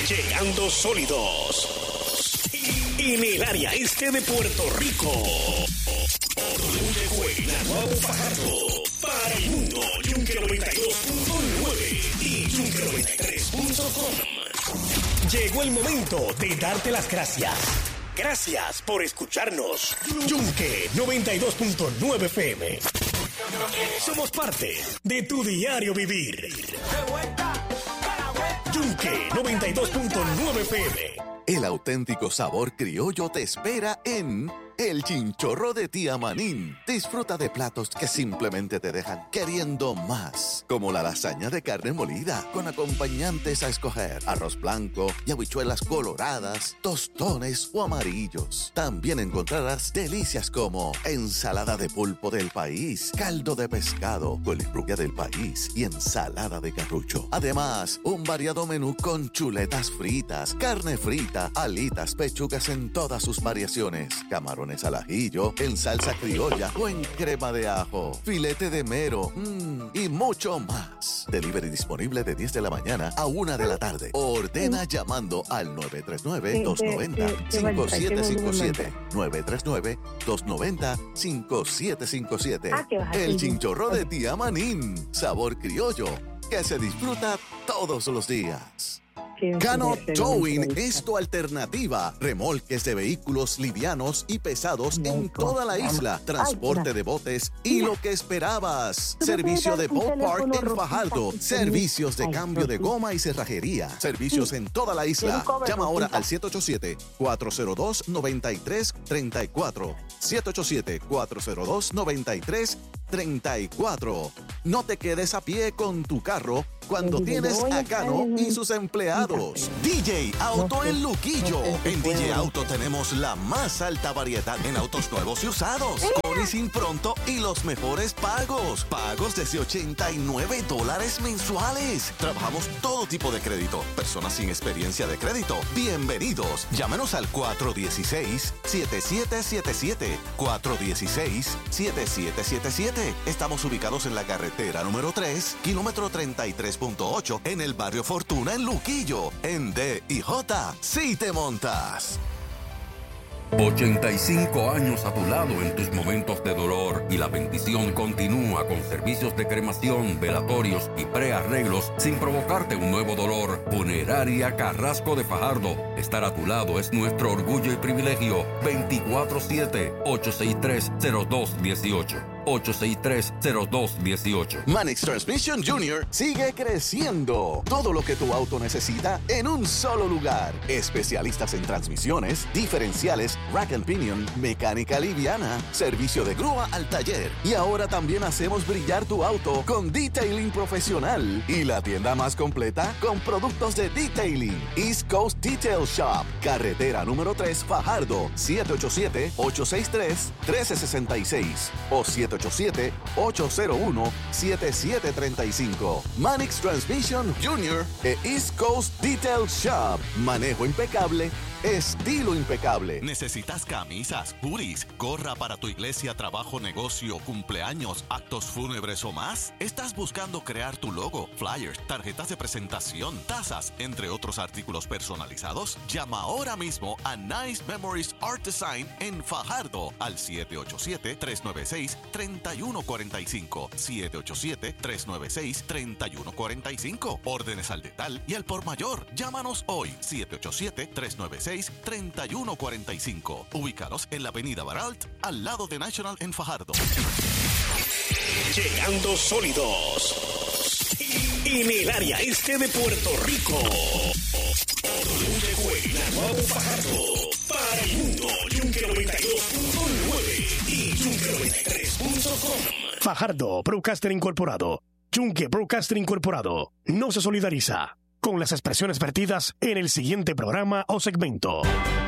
Llegando sólidos en el área este de Puerto Rico. Yunque Naguabo Fajardo para el mundo. Yunque 92.9 y Yunque 93.com. Llegó el momento de darte las gracias. Gracias por escucharnos. Yunque 92.9 FM. Somos parte de tu diario vivir. Yunque 92.9 FM. El auténtico sabor criollo te espera en El Chinchorro de Tía Manín. Disfruta de platos que simplemente te dejan queriendo más, como la lasaña de carne molida con acompañantes a escoger: arroz blanco y habichuelas coloradas, tostones o amarillos. También encontrarás delicias como ensalada de pulpo del país, caldo de pescado, colifrubia del país y ensalada de carrucho. Además, un variado menú con chuletas fritas, carne frita, alitas, pechugas en todas sus variaciones, camarones al ajillo, en salsa criolla o en crema de ajo, filete de mero y mucho más. Delivery disponible de 10 de la mañana a 1 de la tarde. Ordena llamando al 939-290-5757. 939-290-5757. El Chinchorro de Tía Manín. Sabor criollo que se disfruta todos los días. Cano Towing es tu alternativa. Remolques de vehículos livianos y pesados en toda la isla. Transporte de botes y lo que esperabas. Servicio de boat park en Fajardo. Servicios de cambio de goma y cerrajería. Servicios en toda la isla. Llama ahora al 787-402-9334. 787-402-9334. No te quedes a pie con tu carro cuando tienes a Cano y sus empleados. DJ Auto en Luquillo. En DJ Auto tenemos la más alta variedad en autos nuevos y usados. Con y sin pronto y los mejores pagos. Pagos desde $89 mensuales. Trabajamos todo tipo de crédito. Personas sin experiencia de crédito. Bienvenidos. Llámenos al 416-7777. 416-7777. Estamos ubicados en la carretera número 3, kilómetro 33.8, en el barrio Fortuna, en Luquillo. En D&J, sí te montas. 85 años a tu lado en tus momentos de dolor, y la bendición continúa con servicios de cremación, velatorios y prearreglos sin provocarte un nuevo dolor. Funeraria Carrasco de Fajardo. Estar a tu lado es nuestro orgullo y privilegio. 24-7-863-0218. 863-0218. Manix Transmission Jr. sigue creciendo. Todo lo que tu auto necesita en un solo lugar. Especialistas en transmisiones, diferenciales, rack and pinion, mecánica liviana, servicio de grúa al taller. Y ahora también hacemos brillar tu auto con detailing profesional. Y la tienda más completa con productos de detailing. East Coast Detail Shop. Carretera número 3, Fajardo. 787-863-1366 o 787-801-7735. Manix Transmission Jr. e East Coast Detail Shop. Manejo impecable, estilo impecable. ¿Necesitas camisas, hoodies, gorra para tu iglesia, trabajo, negocio, cumpleaños, actos fúnebres o más? ¿Estás buscando crear tu logo, flyers, tarjetas de presentación, tazas, entre otros artículos personalizados? Llama ahora mismo a Nice Memories Art Design en Fajardo al 787-396-3145. 787-396-3145. Órdenes al detal y al por mayor. Llámanos hoy. 787-396-3145. Ubícanos en la avenida Baralt, al lado de National en Fajardo. Llegando sólidos en el área este de Puerto Rico. Naguabo Fajardo para el mundo. Yunque 92.9 y Yunque 93.com. Fajardo Broadcaster Incorporado. Yunque Broadcaster Incorporado no se solidariza con las expresiones vertidas en el siguiente programa o segmento.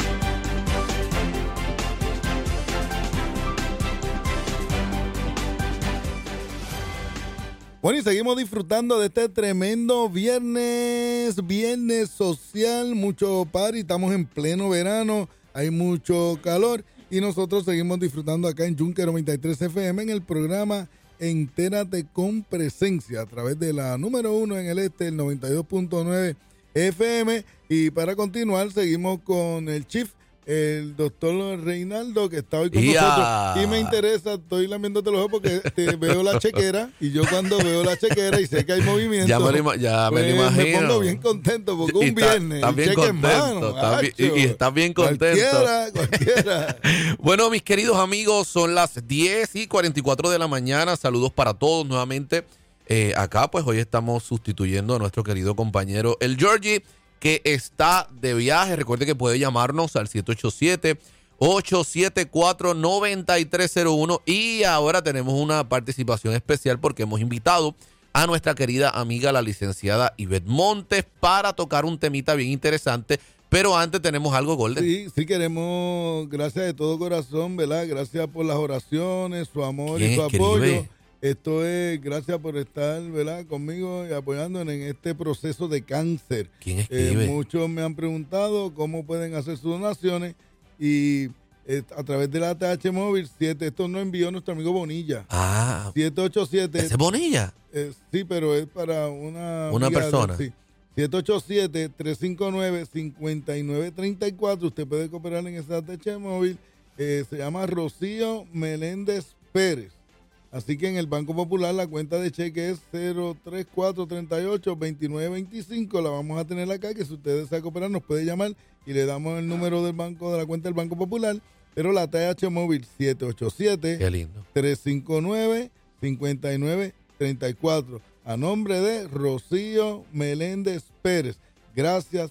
Bueno, y seguimos disfrutando de este tremendo viernes social, mucho party, estamos en pleno verano, hay mucho calor y nosotros seguimos disfrutando acá en Yunque 93 FM en el programa Entérate con Presencia a través de la número 1 en el este, el 92.9 FM. Y para continuar, seguimos con el Chief, el doctor Reinaldo, que está hoy con nosotros. Y me interesa, estoy lamiéndote los ojos porque te veo la chequera. Y yo cuando veo la chequera y sé que hay movimiento, ya me lo imagino. Me pongo bien contento porque un viernes, está bien contento. Y está bien contento. Cualquiera. Bueno, mis queridos amigos, son las 10:44 de la mañana. Saludos para todos nuevamente. Acá, pues hoy estamos sustituyendo a nuestro querido compañero, el Georgie, que está de viaje. Recuerde que puede llamarnos al 787-874-9301 y ahora tenemos una participación especial porque hemos invitado a nuestra querida amiga, la licenciada Ivette Montes, para tocar un temita bien interesante. Pero antes tenemos algo, Golden. Sí, queremos, gracias de todo corazón, ¿verdad? Gracias por las oraciones, su amor y su apoyo. Esto es gracias por estar, ¿verdad?, conmigo y apoyándonos en este proceso de cáncer. ¿Quién escribe? Muchos me han preguntado cómo pueden hacer sus donaciones y a través de la ATH Móvil 7, esto nos envió nuestro amigo Bonilla. 787. ¿Ese es Bonilla? Sí, pero es para una persona. Sí. 787-359-5934. Usted puede cooperar en esa ATH Móvil. Se llama Rocío Meléndez Pérez. Así que en el Banco Popular la cuenta de cheque es 03438-2925. La vamos a tener acá, que si usted desea cooperar nos puede llamar y le damos el número del banco, de la cuenta del Banco Popular. Pero la TH Móvil 787-359-5934. A nombre de Rocío Meléndez Pérez. Gracias.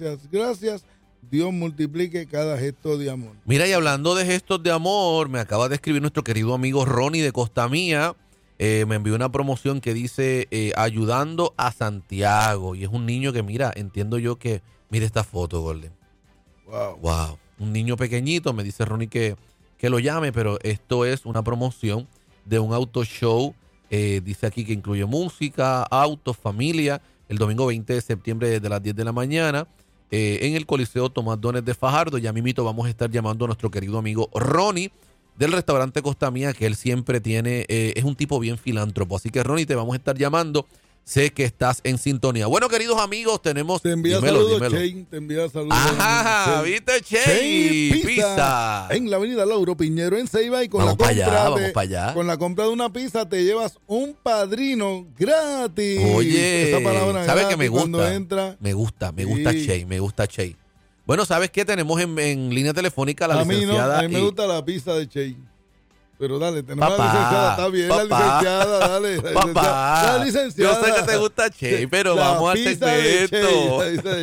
Dios multiplique cada gesto de amor. Mira, y hablando de gestos de amor, me acaba de escribir nuestro querido amigo Ronnie de Costa Mía. Me envió una promoción que dice ayudando a Santiago. Y es un niño que, mira, entiendo yo que... Mira esta foto, Golden. Wow. Un niño pequeñito. Me dice Ronnie que lo llame, pero esto es una promoción de un auto show. Dice aquí que incluye música, autos, familia. El domingo 20 de septiembre desde las 10 de la mañana. En el Coliseo Tomás Dones de Fajardo. Ya mismito vamos a estar llamando a nuestro querido amigo Ronnie del restaurante Costa Mía, que él siempre tiene, es un tipo bien filántropo. Así que Ronnie, te vamos a estar llamando. Sé que estás en sintonía. Bueno, queridos amigos, tenemos... Te envía saludos, Che. Te envía saludos. Ajá, ¿viste, Che? Pizza. En la avenida Lauro Piñero, en Ceiba. Y con vamos para allá. Con la compra de una pizza te llevas un padrino gratis. Oye, esa palabra ¿sabes qué me gusta? Cuando entra, me gusta Che. Bueno, ¿sabes qué? Tenemos en línea telefónica la licenciada. A mí me gusta la pizza de Che. Pero dale, tenemos la licenciada, está bien, la licenciada, dale. La licenciada. Yo sé que te gusta Che, pero vamos al segmento.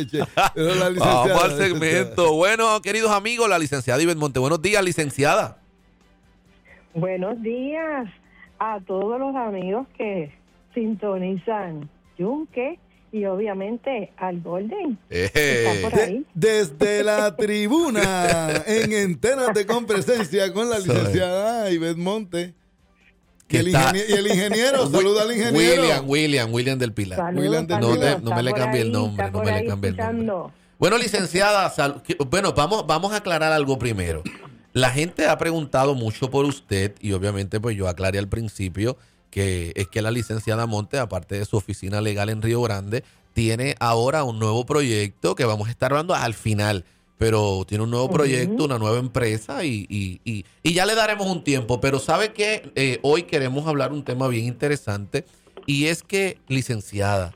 Vamos al segmento. Bueno, queridos amigos, la licenciada Ivette Montes. Buenos días, licenciada. Buenos días a todos los amigos que sintonizan Yunque y obviamente al Golden. Está por ahí. Desde la tribuna, en Entérate con Presencia, con la licenciada Ivette Montes. Y el ingeniero, saluda al ingeniero. William del Pilar. Saludos, no me le cambie el nombre, Bueno, licenciada, vamos a aclarar algo primero. La gente ha preguntado mucho por usted y obviamente pues yo aclaré al principio que es que la licenciada Montes, aparte de su oficina legal en Río Grande, tiene ahora un nuevo proyecto que vamos a estar hablando al final, pero tiene un nuevo proyecto, una nueva empresa y ya le daremos un tiempo. Pero ¿sabe qué? Hoy queremos hablar un tema bien interesante y es que, licenciada,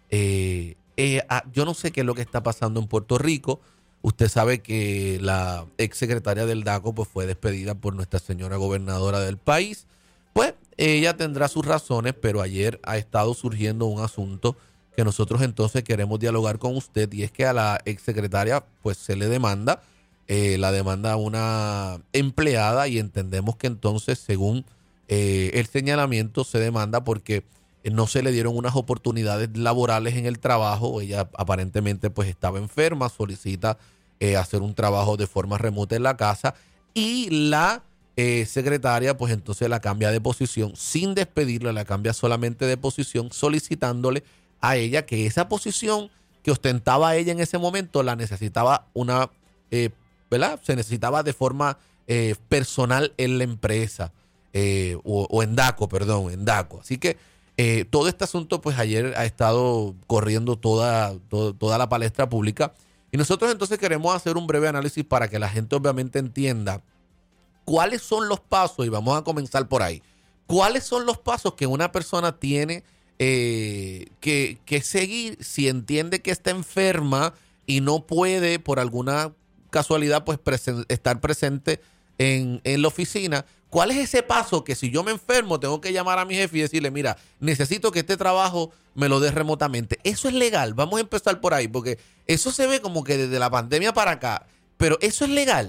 yo no sé qué es lo que está pasando en Puerto Rico. Usted sabe que la exsecretaria del DACO pues, fue despedida por nuestra señora gobernadora del país. Pues ella tendrá sus razones, pero ayer ha estado surgiendo un asunto que nosotros entonces queremos dialogar con usted, y es que a la exsecretaria pues se le demanda, la demanda una empleada, y entendemos que entonces según el señalamiento se demanda porque no se le dieron unas oportunidades laborales en el trabajo. Ella aparentemente pues estaba enferma, solicita hacer un trabajo de forma remota en la casa y la secretaria pues entonces la cambia de posición sin despedirla, la cambia solamente de posición, solicitándole a ella que esa posición que ostentaba ella en ese momento la necesitaba ¿verdad? Se necesitaba de forma personal en la empresa o en DACO, perdón, en DACO. Así que Todo este asunto, pues ayer ha estado corriendo toda la palestra pública y nosotros entonces queremos hacer un breve análisis para que la gente obviamente entienda cuáles son los pasos, y vamos a comenzar por ahí. ¿Cuáles son los pasos que una persona tiene que seguir si entiende que está enferma y no puede por alguna casualidad pues estar presente en la oficina? ¿Cuál es ese paso que si yo me enfermo tengo que llamar a mi jefe y decirle, mira, necesito que este trabajo me lo dé remotamente? ¿Eso es legal? Vamos a empezar por ahí, porque eso se ve como que desde la pandemia para acá, pero ¿eso es legal?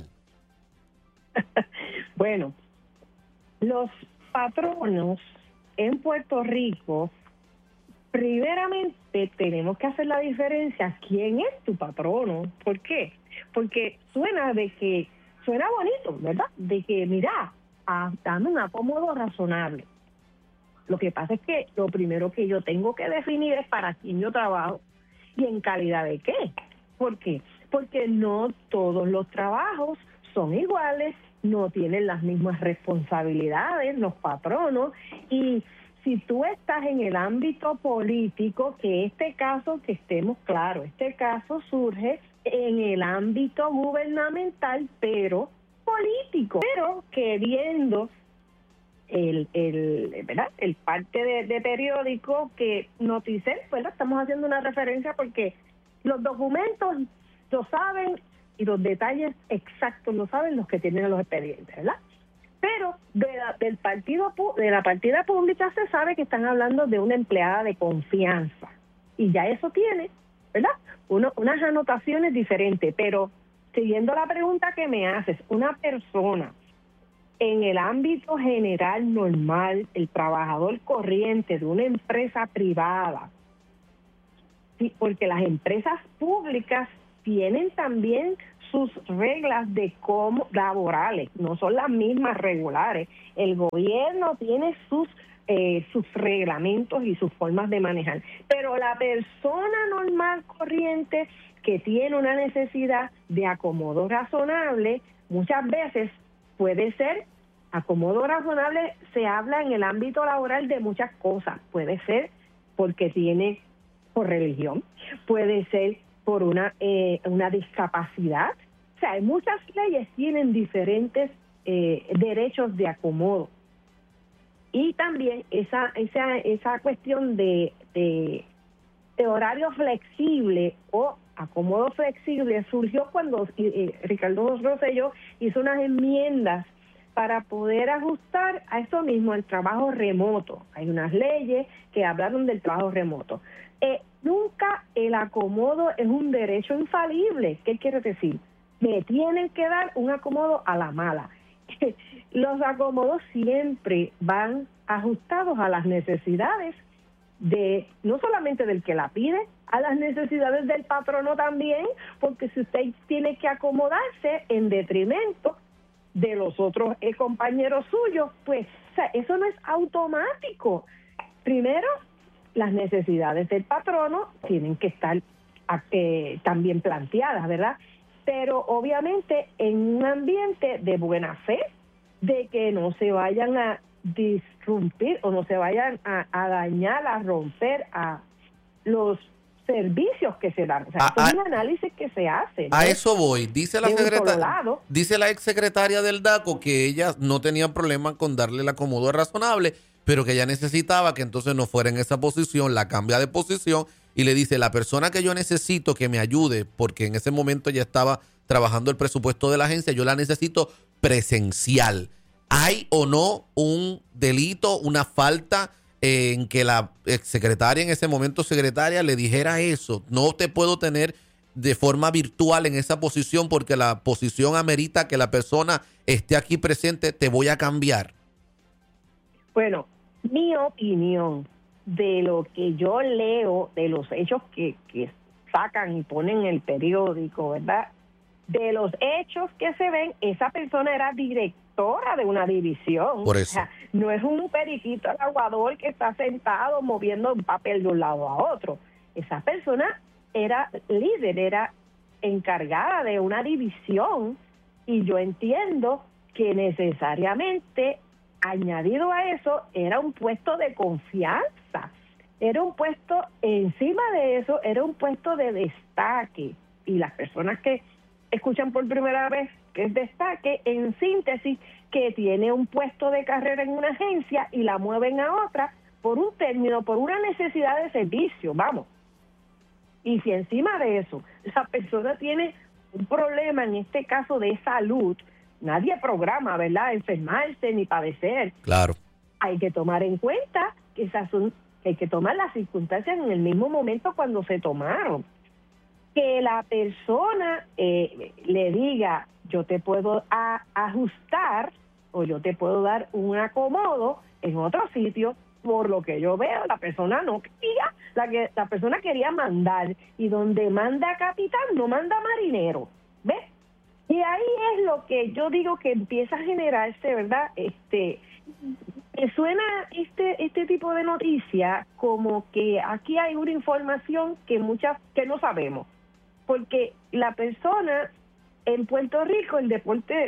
Bueno, los patronos en Puerto Rico, primeramente tenemos que hacer la diferencia. ¿Quién es tu patrono? ¿Por qué? Porque suena bonito, ¿verdad? De que, mira, dame un acomodo razonable. Lo que pasa es que lo primero que yo tengo que definir es para quién yo trabajo y en calidad de qué. ¿Por qué? Porque no todos los trabajos son iguales, no tienen las mismas responsabilidades los patronos, y si tú estás en el ámbito político, que este caso, que estemos claros, este caso surge en el ámbito gubernamental, pero político, pero queriendo ¿verdad? El parte de periódico que Noticel, ¿verdad? Estamos haciendo una referencia porque los documentos lo saben y los detalles exactos lo saben los que tienen los expedientes, ¿verdad? Pero de la partida pública se sabe que están hablando de una empleada de confianza y ya eso tiene, ¿verdad? Unas anotaciones diferentes, pero siguiendo la pregunta que me haces, una persona en el ámbito general normal, el trabajador corriente de una empresa privada, sí, porque las empresas públicas tienen también sus reglas de cómo laborales, no son las mismas regulares. El gobierno tiene sus reglamentos y sus formas de manejar, pero la persona normal corriente que tiene una necesidad de acomodo razonable, muchas veces puede ser acomodo razonable. Se habla en el ámbito laboral de muchas cosas. Puede ser porque tiene por religión, puede ser por una discapacidad. O sea, muchas leyes tienen diferentes derechos de acomodo. Y también esa cuestión de horario flexible o acomodo flexible surgió cuando Ricardo Rosselló hizo unas enmiendas para poder ajustar a eso mismo, el trabajo remoto. Hay unas leyes que hablaron del trabajo remoto. Nunca el acomodo es un derecho infalible. ¿Qué quiere decir? Me tienen que dar un acomodo a la mala. Los acomodos siempre van ajustados a las necesidades de no solamente del que la pide, a las necesidades del patrono también, porque si usted tiene que acomodarse en detrimento de los otros compañeros suyos, pues o sea, eso no es automático. Primero, las necesidades del patrono tienen que estar también planteadas, ¿verdad? Pero obviamente en un ambiente de buena fe, de que no se vayan a disrumpir o no se vayan a dañar, a romper a los servicios que se dan. O sea, es un análisis que se hace, ¿no? A eso voy. Dice la exsecretaria del DACO que ella no tenía problema con darle el acomodo razonable, pero que ella necesitaba que entonces no fuera en esa posición, la cambia de posición y le dice, la persona que yo necesito que me ayude, porque en ese momento ya estaba trabajando el presupuesto de la agencia, yo la necesito presencial. ¿Hay o no un delito, una falta en que la secretaria, en ese momento secretaria, le dijera eso? No te puedo tener de forma virtual en esa posición porque la posición amerita que la persona esté aquí presente, te voy a cambiar. Bueno, mi opinión de lo que yo leo, de los hechos que sacan y ponen en el periódico, ¿verdad? De los hechos que se ven, esa persona era directora de una división. Por eso. O sea, no es un periquito al aguador que está sentado moviendo un papel de un lado a otro. Esa persona era líder, era encargada de una división, y yo entiendo que necesariamente añadido a eso, era un puesto de confianza. Era un puesto, encima de eso, era un puesto de destaque. Y las personas que escuchan por primera vez que es destaque, en síntesis, que tiene un puesto de carrera en una agencia y la mueven a otra por un término, por una necesidad de servicio, vamos. Y si encima de eso la persona tiene un problema, en este caso de salud, nadie programa, ¿verdad?, enfermarse ni padecer. Claro. Hay que tomar en cuenta que esas son, hay que tomar las circunstancias en el mismo momento cuando se tomaron. Que la persona le diga, yo te puedo ajustar o yo te puedo dar un acomodo en otro sitio, por lo que yo veo, la persona no quería, la persona quería mandar, y donde manda capitán no manda marinero, ¿ves? Y ahí es lo que yo digo que empieza a generarse, ¿verdad? Me suena este tipo de noticia como que aquí hay una información que no sabemos, porque la persona en Puerto Rico, el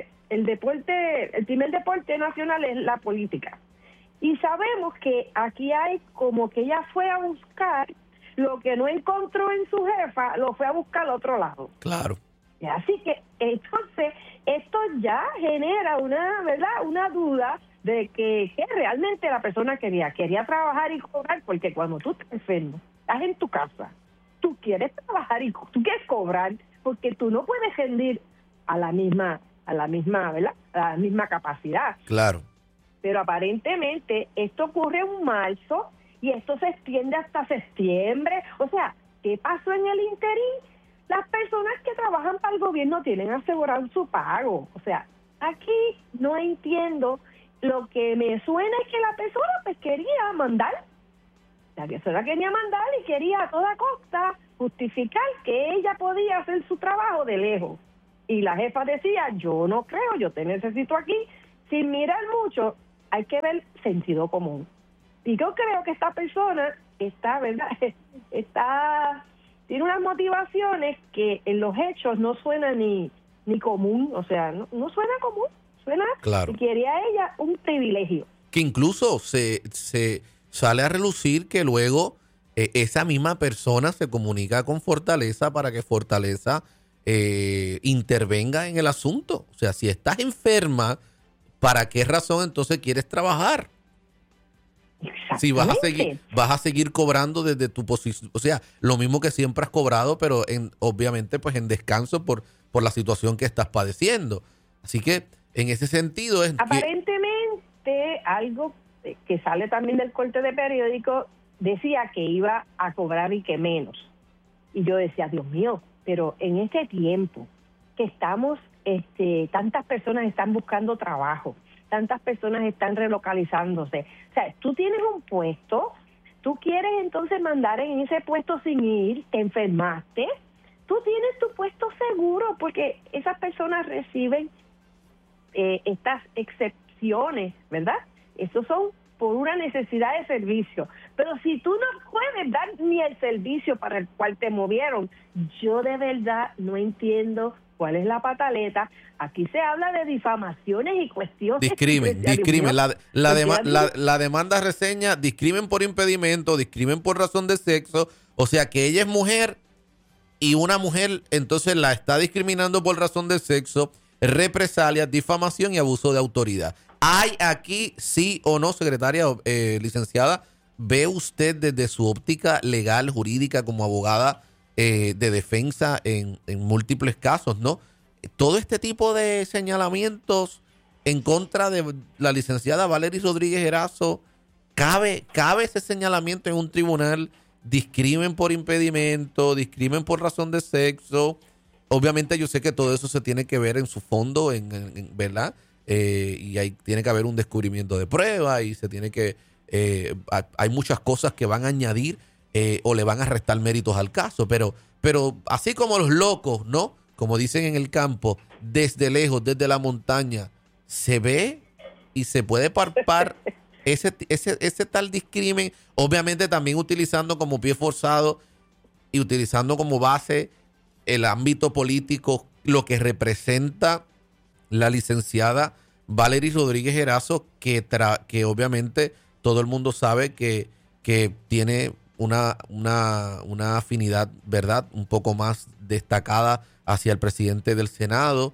primer deporte nacional es la política. Y sabemos que aquí hay como que ella fue a buscar lo que no encontró en su jefa, lo fue a buscar al otro lado. Claro. Así que entonces esto ya genera una duda de que realmente la persona quería trabajar y cobrar, porque cuando tú estás enfermo, estás en tu casa, tú quieres trabajar y tú quieres cobrar, porque tú no puedes rendir a la misma, ¿verdad?, a la misma capacidad. Claro. Pero aparentemente esto ocurre en marzo y esto se extiende hasta septiembre. O sea, ¿qué pasó en el interín? Las personas que trabajan para el gobierno tienen asegurado su pago. O sea, aquí no entiendo. Lo que me suena es que la persona pues quería mandar. La persona quería mandar y quería a toda costa justificar que ella podía hacer su trabajo de lejos. Y la jefa decía, yo no creo, yo te necesito aquí. Sin mirar mucho, hay que ver sentido común. Y yo creo que esta persona está, ¿verdad?, tiene unas motivaciones que en los hechos no suena ni común, o sea, no suena común, suena, claro, que quería ella un privilegio. Que incluso se sale a relucir que luego esa misma persona se comunica con Fortaleza para que Fortaleza intervenga en el asunto. O sea, si estás enferma, ¿para qué razón entonces quieres trabajar? Si vas a seguir cobrando desde tu posición, o sea, lo mismo que siempre has cobrado, pero obviamente pues en descanso por la situación que estás padeciendo. Así que en ese sentido es aparentemente algo que sale también del corte de periódico decía que iba a cobrar y que menos. Y yo decía, Dios mío, pero en este tiempo que estamos, tantas personas están buscando trabajo, tantas personas están relocalizándose. O sea, tú tienes un puesto, tú quieres entonces mandar en ese puesto sin ir, te enfermaste, tú tienes tu puesto seguro porque esas personas reciben estas excepciones, ¿verdad? Esos son por una necesidad de servicio. Pero si tú no puedes dar ni el servicio para el cual te movieron, yo de verdad no entiendo cuál es la pataleta. Aquí se habla de difamaciones y cuestiones. Discrimen. La demanda reseña discrimen por impedimento, discrimen por razón de sexo. O sea que ella es mujer y una mujer entonces la está discriminando por razón de sexo, represalias, difamación y abuso de autoridad. ¿Hay aquí, sí o no, secretaria, licenciada, ve usted desde su óptica legal, jurídica, como abogada de defensa en múltiples casos, ¿no? Todo este tipo de señalamientos en contra de la licenciada Valery Rodríguez Erazo, ¿cabe ese señalamiento en un tribunal? Discrimen por impedimento, discrimen por razón de sexo. Obviamente yo sé que todo eso se tiene que ver en su fondo, ¿verdad? Y ahí tiene que haber un descubrimiento de prueba y se tiene que hay muchas cosas que van a añadir o le van a restar méritos al caso, pero así como los locos, ¿no? Como dicen en el campo, desde lejos, desde la montaña, se ve y se puede palpar ese tal discrimen, obviamente también utilizando como pie forzado y utilizando como base el ámbito político, lo que representa la licenciada Valery Rodríguez Erazo, que obviamente todo el mundo sabe que tiene una afinidad, ¿verdad?, un poco más destacada hacia el presidente del Senado,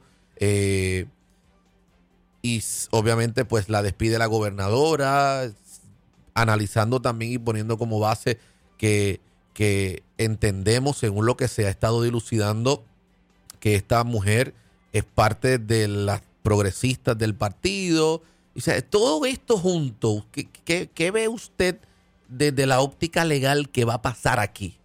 y obviamente pues la despide la gobernadora, analizando también y poniendo como base que entendemos, según lo que se ha estado dilucidando, que esta mujer es parte de las progresistas del partido. O sea, todo esto junto, ¿qué ve usted desde la óptica legal que va a pasar aquí?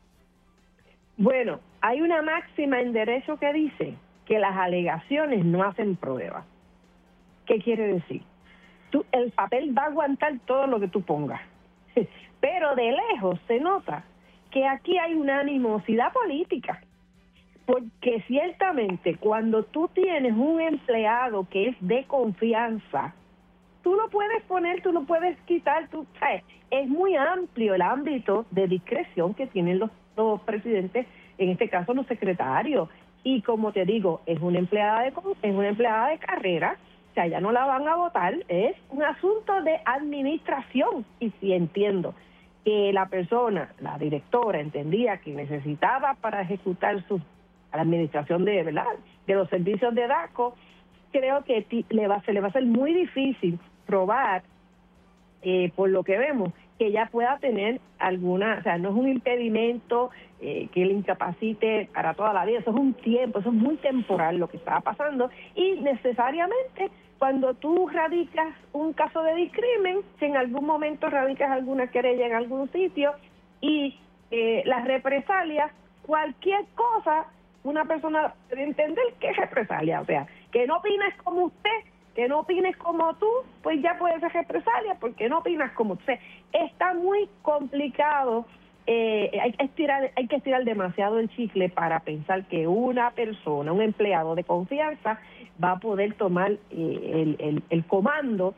Bueno, hay una máxima en derecho que dice que las alegaciones no hacen prueba. ¿Qué quiere decir? El papel va a aguantar todo lo que tú pongas, pero de lejos se nota que aquí hay una animosidad política, porque ciertamente cuando tú tienes un empleado que es de confianza, tú lo puedes poner, tú lo puedes quitar, ¿sabes? Es muy amplio el ámbito de discreción que tienen los presidentes, en este caso los secretarios, y como te digo, es una empleada de carrera. O sea, ya no la van a votar, es un asunto de administración. Y si entiendo que la persona, la directora, entendía que necesitaba para ejecutar la administración de los servicios de DACO, creo que se le va a hacer muy difícil probar, por lo que vemos, que ella pueda tener alguna, o sea, no es un impedimento que le incapacite para toda la vida, eso es un tiempo, eso es muy temporal lo que estaba pasando, y necesariamente cuando tú radicas un caso de discrimen, si en algún momento radicas alguna querella en algún sitio y las represalias, cualquier cosa, una persona debe entender que es represalia, o sea, que no opines como usted, que no opines como tú, pues ya puede ser represalia porque no opinas como usted. Está muy complicado, hay que estirar demasiado el chicle para pensar que una persona, un empleado de confianza, va a poder tomar el comando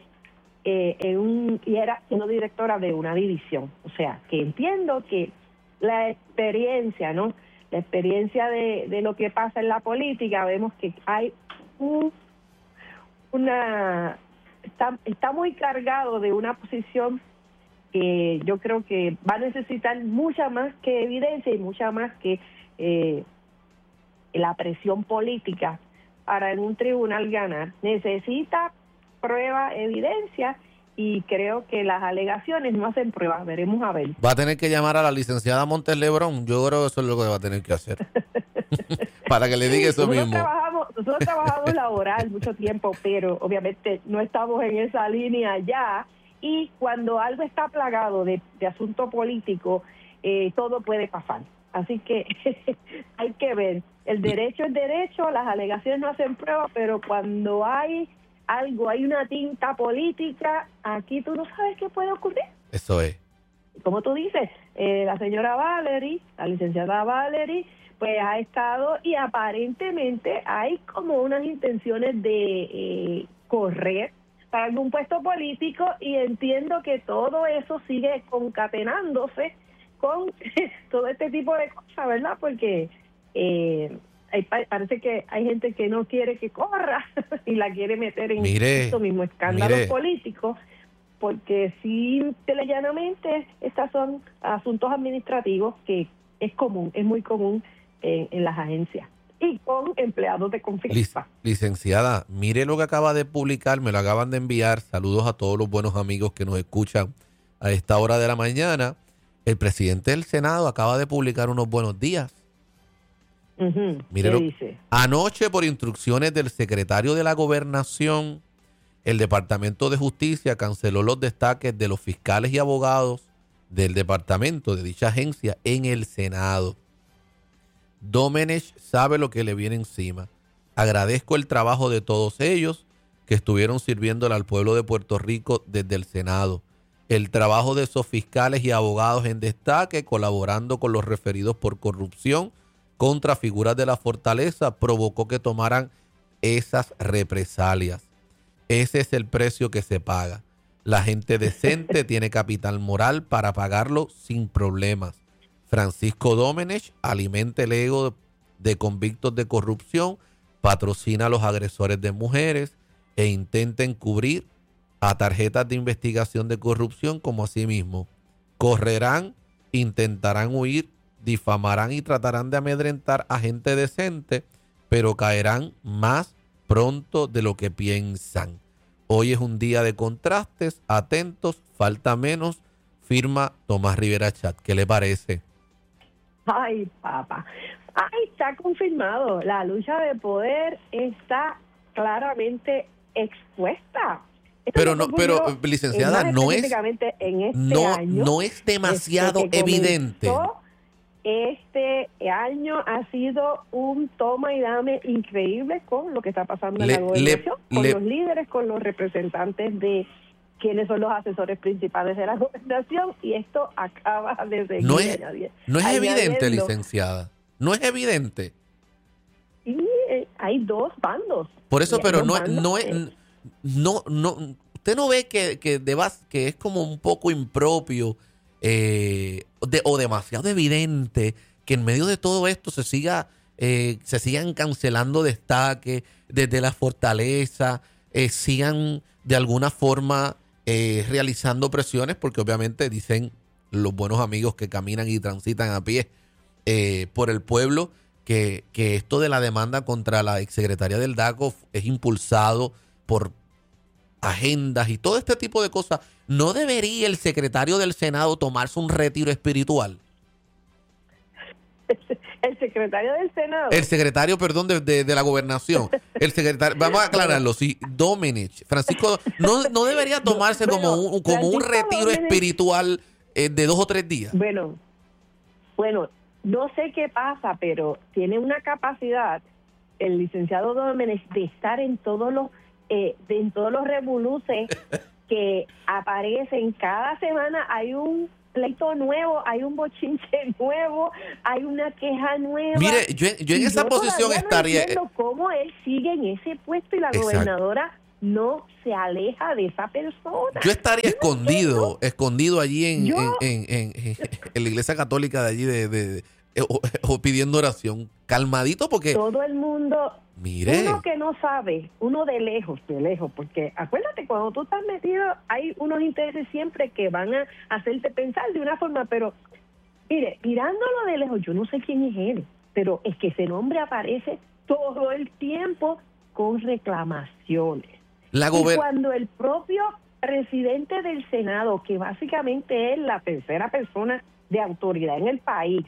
y era siendo directora de una división. O sea, que entiendo que la experiencia, ¿no? La experiencia de lo que pasa en la política, vemos que hay está muy cargado de una posición que yo creo que va a necesitar mucha más que evidencia y mucha más que la presión política para en un tribunal ganar. Necesita prueba, evidencia, y creo que las alegaciones no hacen pruebas. Veremos a ver. Va a tener que llamar a la licenciada Montes Lebrón. Yo creo que eso es lo que va a tener que hacer. Para que le diga eso mismo. Nosotros trabajamos laboral mucho tiempo, pero obviamente no estamos en esa línea ya. Y cuando algo está plagado de asunto político, todo puede pasar. Así que hay que ver. El derecho es derecho, las alegaciones no hacen prueba, pero cuando hay una tinta política, aquí tú no sabes qué puede ocurrir. Eso es. Como tú dices, la señora Valery, la licenciada Valery, pues ha estado, y aparentemente hay como unas intenciones de correr para algún puesto político, y entiendo que todo eso sigue concatenándose con todo este tipo de cosas, ¿verdad? Porque parece que hay gente que no quiere que corra y la quiere meter en estos mismos escándalos políticos, porque simple y llanamente estos son asuntos administrativos que es muy común en las agencias y con empleados de confianza. Licenciada, mire lo que acaba de publicar, me lo acaban de enviar. Saludos a todos los buenos amigos que nos escuchan a esta hora de la mañana. El presidente del Senado acaba de publicar unos buenos días. Mire, ¿qué dice? Anoche, por instrucciones del secretario de la Gobernación, el Departamento de Justicia canceló los destaques de los fiscales y abogados del departamento de dicha agencia en el Senado. Domenech sabe lo que le viene encima. Agradezco el trabajo de todos ellos que estuvieron sirviéndole al pueblo de Puerto Rico desde el Senado. El trabajo de esos fiscales y abogados en destaque, colaborando con los referidos por corrupción contra figuras de la fortaleza, provocó que tomaran esas represalias. Ese es el precio que se paga. La gente decente tiene capital moral para pagarlo sin problemas. Francisco Domenech alimenta el ego de convictos de corrupción, patrocina a los agresores de mujeres, e intenten cubrir a tarjetas de investigación de corrupción como asimismo. Correrán, intentarán huir, difamarán y tratarán de amedrentar a gente decente, pero caerán más pronto de lo que piensan. Hoy es un día de contrastes, atentos, falta menos, firma Tomás Rivera Chat. ¿Qué le parece? Ay, papá. Ay, está confirmado. La lucha de poder está claramente expuesta. Pero no, pero licenciada, no es demasiado evidente. Este año ha sido un toma y dame increíble con lo que está pasando en la gobernación, con los líderes, con los representantes de quienes son los asesores principales de la gobernación, y esto acaba de seguir no es evidente, licenciada. No es evidente. Y hay dos bandos. Por eso, pero no usted no ve que es como un poco impropio o demasiado evidente que en medio de todo esto se sigan cancelando destaques desde la fortaleza, sigan de alguna forma realizando presiones, porque obviamente dicen los buenos amigos que caminan y transitan a pie por el pueblo que esto de la demanda contra la exsecretaria del DACO es impulsado por agendas y todo este tipo de cosas. ¿No debería el secretario del Senado tomarse un retiro espiritual? El secretario del Senado. El secretario, perdón, de la gobernación. El secretario, vamos a aclararlo, sí, Domenech, Francisco, no debería tomarse como un retiro Domenech, espiritual de 2 o 3 días. Bueno, no sé qué pasa, pero tiene una capacidad el licenciado Domenech de estar en todos los revoluces que aparecen cada semana. Hay un pleito nuevo, hay un bochinche nuevo, hay una queja nueva. Mire, yo en esa posición estaría. No entiendo cómo él sigue en ese puesto y la gobernadora no se aleja de esa persona. Yo estaría escondido allí en la iglesia católica de allí o pidiendo oración, calmadito, porque todo el mundo, mire, uno que no sabe, uno de lejos, porque acuérdate, cuando tú estás metido hay unos intereses siempre que van a hacerte pensar de una forma, pero mire, mirándolo de lejos, yo no sé quién es él, pero es que ese nombre aparece todo el tiempo con reclamaciones. Y cuando el propio presidente del Senado, que básicamente es la tercera persona de autoridad en el país,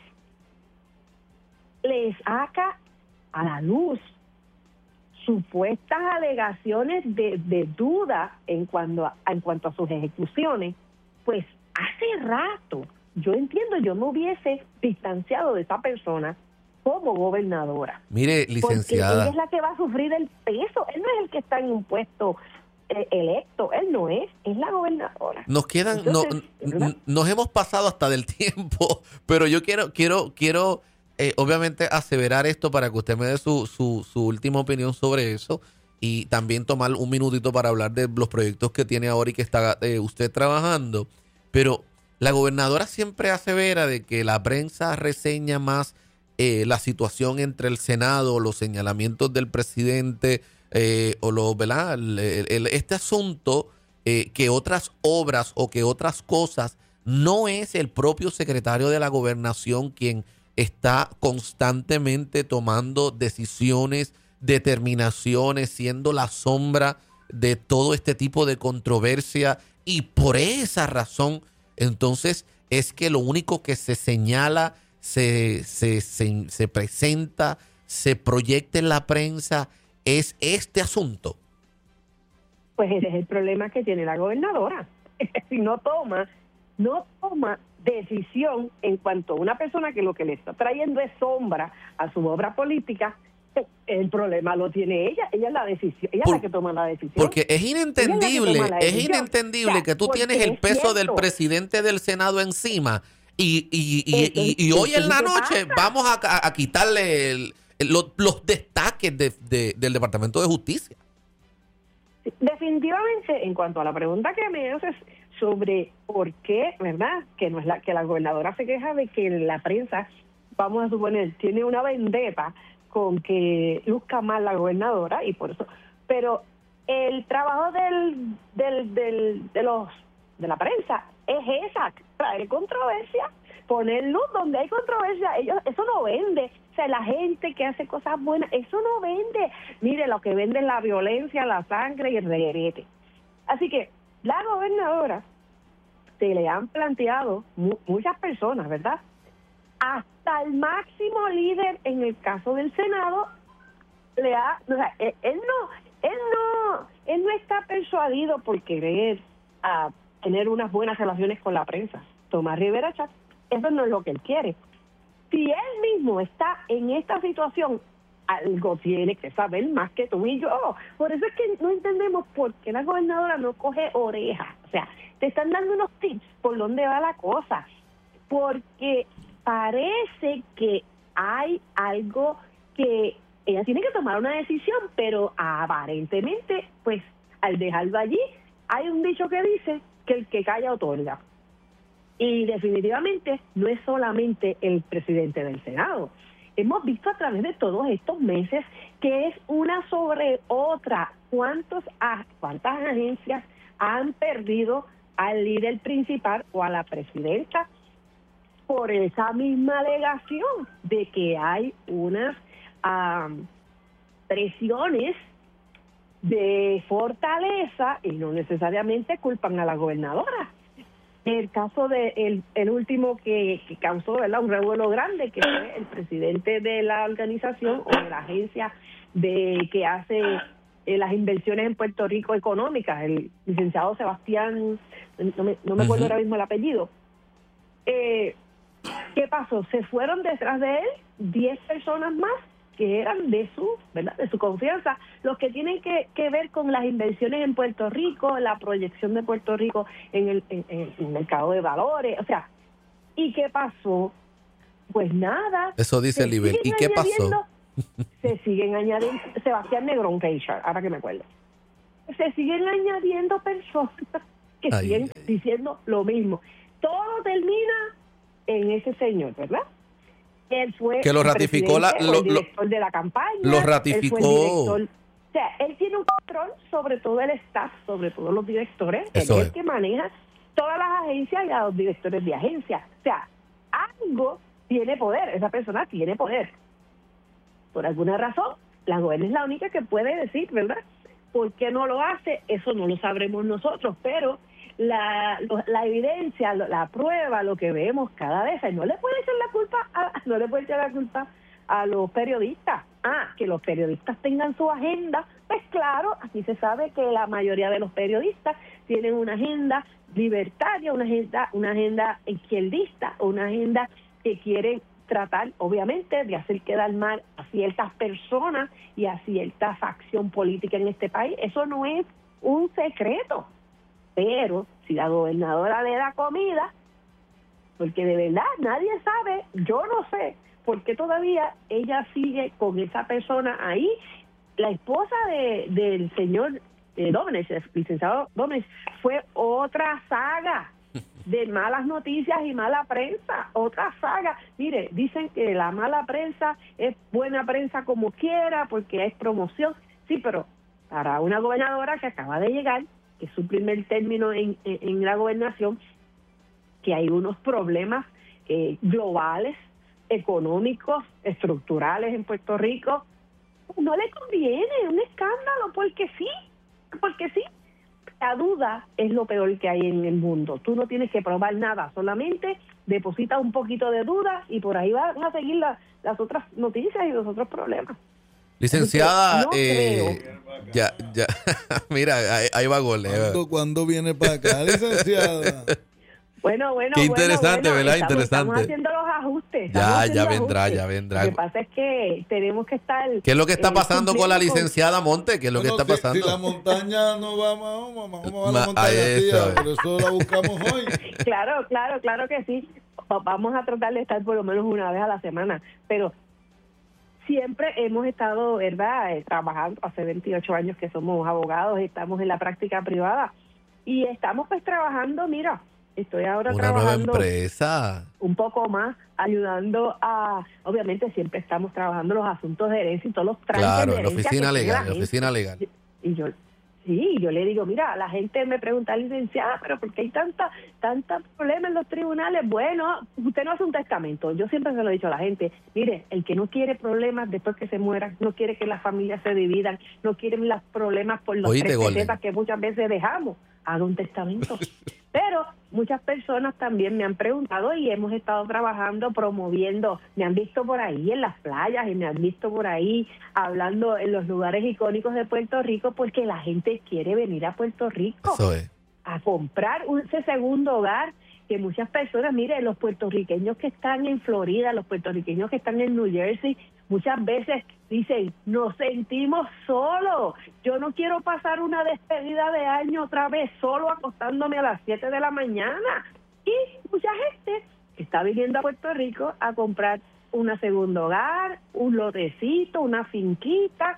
le saca a la luz supuestas alegaciones de duda en cuanto a sus ejecuciones, pues hace rato, yo entiendo, yo me hubiese distanciado de esa persona como gobernadora. Mire, licenciada, porque ella es la que va a sufrir el peso. Él no es el que está en un puesto electo, él no es la gobernadora. Nos quedan, entonces, nos hemos pasado hasta del tiempo, pero yo quiero obviamente aseverar esto para que usted me dé su última opinión sobre eso, y también tomar un minutito para hablar de los proyectos que tiene ahora y que está usted trabajando. Pero la gobernadora siempre asevera de que la prensa reseña más la situación entre el Senado, los señalamientos del presidente ¿verdad? Este asunto que otras obras o que otras cosas. No es el propio secretario de la gobernación quien está constantemente tomando decisiones, determinaciones, siendo la sombra de todo este tipo de controversia, y por esa razón entonces es que lo único que se señala, se presenta, se proyecta en la prensa es este asunto. Pues ese es el problema que tiene la gobernadora. Si no toma decisión en cuanto a una persona que lo que le está trayendo es sombra a su obra política, el problema lo tiene ella es la decisión, ella es la que toma la decisión. Porque es inentendible, o sea, que tú tienes el peso del presidente del Senado encima y hoy en la noche vamos a quitarle los destaques del Departamento de Justicia. Definitivamente, en cuanto a la pregunta que me haces sobre por qué, ¿verdad? Que no es que la gobernadora se queja de que la prensa, vamos a suponer, tiene una vendetta con que luzca mal la gobernadora, y por eso, pero el trabajo de la prensa es traer controversia, poner luz donde hay controversia. Eso no vende. O sea, la gente que hace cosas buenas, eso no vende. Mire, lo que vende es la violencia, la sangre y el reguerete. Así que la gobernadora, se le han planteado muchas personas, ¿verdad? Hasta el máximo líder en el caso del Senado él no está persuadido por querer tener unas buenas relaciones con la prensa. Tomás Rivera Chatz, eso no es lo que él quiere. Si él mismo está en esta situación, algo tiene que saber más que tú y yo. Por eso es que no entendemos por qué la gobernadora no coge orejas. O sea, te están dando unos tips por dónde va la cosa. Porque parece que hay algo que ella tiene que tomar una decisión, pero aparentemente, pues, al dejarlo allí, hay un dicho que dice que el que calla otorga. Y definitivamente no es solamente el presidente del Senado. Hemos visto a través de todos estos meses que es una sobre otra. ¿Cuántas agencias han perdido al líder principal o a la presidenta por esa misma alegación de que hay unas presiones de fortaleza y no necesariamente culpan a la gobernadora? El caso de el último que causó, ¿verdad?, un revuelo grande, que fue el presidente de la organización o de la agencia que hace las inversiones en Puerto Rico económicas, el licenciado Sebastián, no me acuerdo ahora mismo el apellido. ¿Qué pasó? Se fueron detrás de él 10 personas más que eran de su confianza, los que tienen que ver con las inversiones en Puerto Rico, la proyección de Puerto Rico en el mercado de valores. O sea, ¿y qué pasó? Pues nada. Eso dice el nivel. ¿Y qué pasó? Se siguen añadiendo, Sebastián Negrón Richard, ahora que me acuerdo. Se siguen añadiendo personas que siguen diciendo lo mismo. Todo termina en ese señor, ¿verdad? Él fue que lo ratificó el director de la campaña. Lo ratificó. O sea, él tiene un control sobre todo el staff, sobre todos los directores. Eso él es el que maneja todas las agencias y a los directores de agencias. O sea, algo tiene poder, esa persona tiene poder. Por alguna razón, la gobernadora es la única que puede decir, ¿verdad? ¿Por qué no lo hace? Eso no lo sabremos nosotros, pero la evidencia, la prueba, lo que vemos cada vez, no le puede echar la culpa a los periodistas. Que los periodistas tengan su agenda, pues claro, aquí se sabe que la mayoría de los periodistas tienen una agenda libertaria, una agenda izquierdista, una agenda que quieren tratar, obviamente, de hacer quedar mal a ciertas personas y a cierta facción política en este país. Eso no es un secreto. Pero si la gobernadora le da comida, porque de verdad nadie sabe, yo no sé por qué todavía ella sigue con esa persona ahí. La esposa del señor Domínguez, el licenciado Domínguez, fue otra saga de malas noticias y mala prensa, otra saga. Mire, dicen que la mala prensa es buena prensa como quiera porque es promoción. Sí, pero para una gobernadora que acaba de llegar, que es su primer término en la gobernación, que hay unos problemas globales, económicos, estructurales en Puerto Rico, no le conviene un escándalo, porque sí. La duda es lo peor que hay en el mundo. Tú no tienes que probar nada, solamente depositas un poquito de duda y por ahí van a seguir las otras noticias y los otros problemas. Licenciada, no creo. ya, mira, ahí va Gole. ¿Cuándo viene para acá, licenciada? Bueno. Qué interesante, ¿verdad? Interesante. Estamos haciendo los ajustes. Ya vendrá. Lo que pasa es que tenemos que estar... ¿Qué es lo que está pasando con la licenciada Monte? ¿Qué es lo que está pasando? Si la montaña no vamos a la montaña, tía, por eso la buscamos hoy. Claro que sí. Vamos a tratar de estar por lo menos una vez a la semana, pero siempre hemos estado, ¿verdad?, trabajando. Hace 28 años que somos abogados, estamos en la práctica privada y estamos pues trabajando, mira, estoy ahora una trabajando nueva empresa, un poco más, ayudando obviamente siempre estamos trabajando los asuntos de herencia y todos los trámites de herencia. Claro, la oficina legal. Y yo, Sí, yo le digo, mira, la gente me pregunta, licenciada, pero ¿por qué hay tanta problemas en los tribunales? Bueno, usted no hace un testamento. Yo siempre se lo he dicho a la gente, mire, el que no quiere problemas después que se mueran, no quiere que las familias se dividan, no quieren los problemas por los Oíste, 3 Golden, pesetas que muchas veces dejamos, haga un testamento. Pero muchas personas también me han preguntado y hemos estado trabajando, promoviendo, me han visto por ahí en las playas y me han visto por ahí hablando en los lugares icónicos de Puerto Rico porque la gente quiere venir a Puerto Rico Eso es. a comprar ese segundo hogar que muchas personas, mire, los puertorriqueños que están en Florida, los puertorriqueños que están en New Jersey, muchas veces dicen, nos sentimos solos, yo no quiero pasar una despedida de año otra vez solo acostándome a las 7 de la mañana. Y mucha gente está viniendo a Puerto Rico a comprar un segundo hogar, un lotecito, una finquita,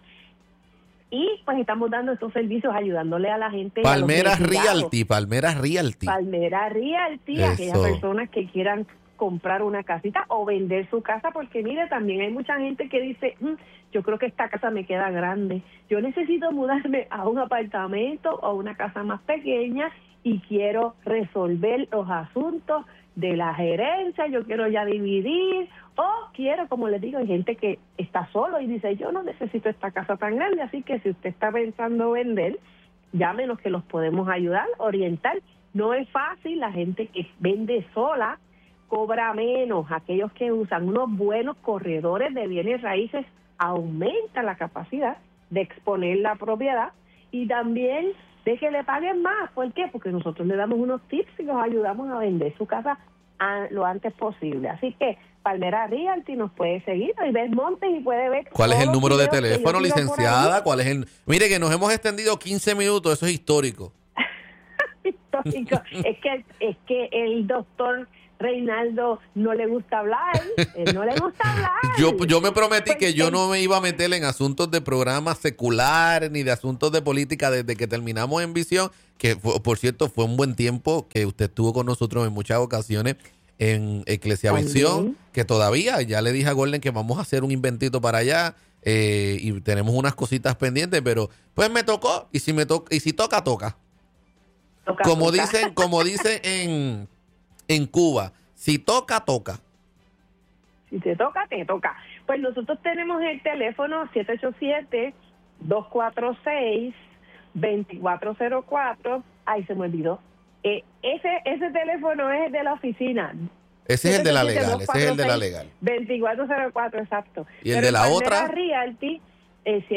y pues estamos dando estos servicios ayudándole a la gente. Palmeras Realty, Realty. aquellas personas que quieran comprar una casita o vender su casa, porque mire, también hay mucha gente que dice, yo creo que esta casa me queda grande, yo necesito mudarme a un apartamento o una casa más pequeña y quiero resolver los asuntos de la gerencia, yo quiero ya dividir, o quiero, como les digo, hay gente que está solo y dice, yo no necesito esta casa tan grande, así que si usted está pensando vender, llámenos que los podemos ayudar, orientar. No es fácil, la gente que vende sola cobra menos, aquellos que usan unos buenos corredores de bienes raíces aumenta la capacidad de exponer la propiedad y también de que le paguen más. ¿Por qué? Porque nosotros le damos unos tips y los ayudamos a vender su casa lo antes posible. Así que Palmera Realty nos puede seguir, ahí ves Montes y puede ver. ¿Cuál es el número de teléfono, licenciada? licenciada? ¿Cuál es el? Mire que nos hemos extendido 15 minutos, eso es histórico. Histórico. Es que el doctor Reinaldo no le gusta hablar, no le gusta hablar. Yo me prometí que yo no me iba a meter en asuntos de programas seculares ni de asuntos de política desde que terminamos en Visión, que por cierto fue un buen tiempo que usted estuvo con nosotros en muchas ocasiones en Eclesiavisión, que todavía ya le dije a Golden que vamos a hacer un inventito para allá y tenemos unas cositas pendientes, pero pues me tocó y si toca. Como dicen en Cuba, si toca. Si te toca, te toca. Pues nosotros tenemos el teléfono 787-246-2404. Ay, se me olvidó. Ese teléfono es de la oficina. Ese es el de la legal, 2404, exacto. ¿Y el de la otra? Realty, el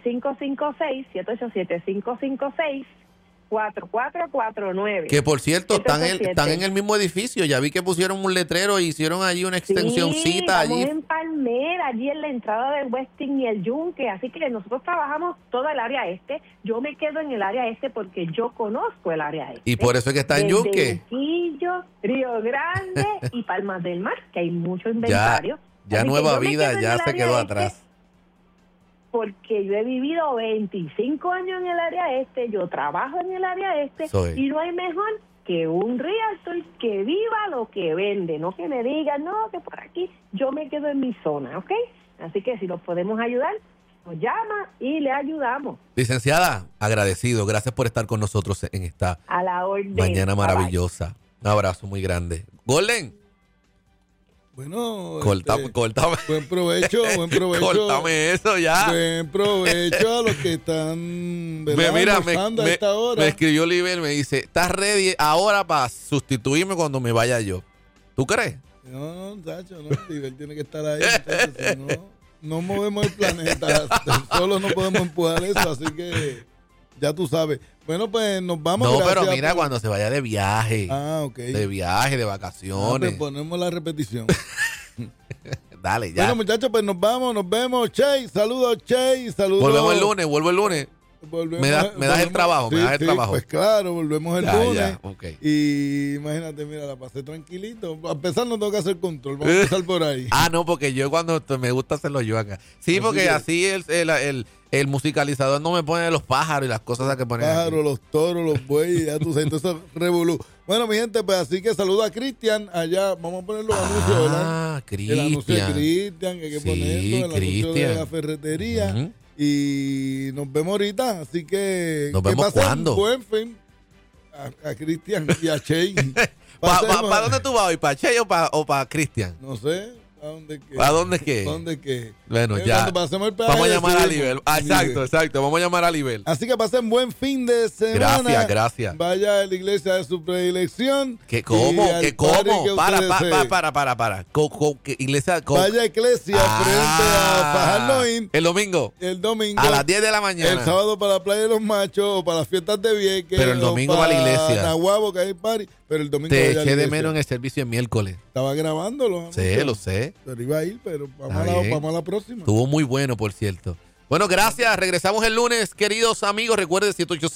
556-787-556-4449. Que por cierto, están en el mismo edificio. Ya vi que pusieron un letrero y hicieron allí una extensioncita. Sí, allí. en Palmera, allí en la entrada del Westin y el Yunque. Así que nosotros trabajamos todo el área este. Yo me quedo en el área este porque yo conozco el área este. Y por eso es que está en Yunque. Luquillo, Río Grande y Palmas del Mar, que hay mucho inventario. Ya Nueva Vida ya se quedó atrás. Porque yo he vivido 25 años en el área este, yo trabajo en el área este, y no hay mejor que un realtor que viva lo que vende, no que me digan, no, que por aquí yo me quedo en mi zona, ¿ok? Así que si nos podemos ayudar, nos llama y le ayudamos. Licenciada, agradecido, gracias por estar con nosotros en esta a la orden. Mañana maravillosa. Un abrazo muy grande. Golden. Bueno, Córtame. Buen provecho. Córtame eso ya. Buen provecho a los que están almorzando a esta hora. Me escribió Oliver, me dice, ¿estás ready ahora para sustituirme cuando me vaya yo? ¿Tú crees? No, Sacho, no. Oliver tiene que estar ahí. Entonces, no movemos el planeta. Solo no podemos empujar eso, así que ya tú sabes. Bueno, pues nos vamos. No, pero mira, cuando se vaya de viaje. Ah, ok. De viaje, de vacaciones. Pues ponemos la repetición. Dale, ya. Bueno, muchachos, pues nos vamos, nos vemos. Che, saludos, Che, saludos. Vuelvo el lunes. Me das el trabajo, Pues claro, volvemos el lunes. Ya, okay. Y imagínate, mira, la pasé tranquilito. A empezar no tengo que hacer control, vamos a empezar por ahí. No, porque yo cuando me gusta hacerlo yo acá. Sí, porque así el musicalizador no me pone los pájaros y las cosas que ponen. Los pájaros, los toros, los bueyes, ya tú sabes, entonces revolú. Bueno, mi gente, pues así que saludo a Cristian allá. Vamos a poner los anuncios, ¿verdad? Cristian. El anuncio de Cristian, que hay que ponerlo. El anuncio de la ferretería. Y nos vemos ahorita, así que... ¿Nos vemos cuándo? Buen fin a Cristian y a Che. ¿Para dónde tú vas hoy? ¿Para Che o para Cristian? No sé. ¿A dónde qué? ¿A dónde qué? ¿Dónde qué? Bueno, ya. Vamos a llamar a Libel. Exacto. Vamos a llamar a Libel. Así que pasen buen fin de semana. Gracias. Vaya a la iglesia de su predilección. ¿Qué cómo? ¿Qué cómo? Para. Iglesia. Vaya a iglesia frente a Fajardoín. El domingo. A las 10 de la mañana. El sábado para la playa de los machos o para las fiestas de Vieques. Pero el domingo va a la iglesia. Nahuabo, que hay party. Pero el domingo te eché de menos en el servicio el miércoles. Estaba grabándolo. Sí, lo sé. Pero iba a ir, pero vamos a la próxima. Estuvo muy bueno, por cierto. Bueno, gracias. Regresamos el lunes, queridos amigos. Recuerden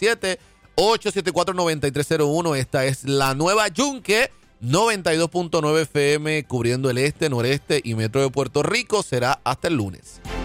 787-874-9301. Esta es la nueva Yunque 92.9 FM cubriendo el este, noreste y metro de Puerto Rico. Será hasta el lunes.